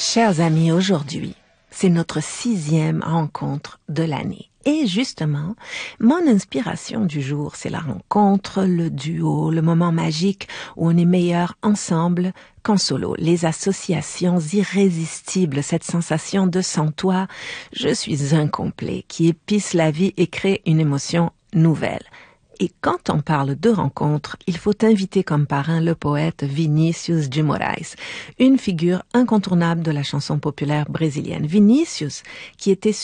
Chers amis, aujourd'hui, c'est notre 6e rencontre de l'année. Et justement, mon inspiration du jour, c'est la rencontre, le duo, le moment magique où on est meilleur ensemble qu'en solo. Les associations irrésistibles, cette sensation de sans toi, je suis incomplet, qui épice la vie et crée une émotion nouvelle. Et quand on parle de rencontres, il faut inviter comme parrain le poète Vinícius de Moraes, une figure incontournable de la chanson populaire brésilienne. Vinícius, qui était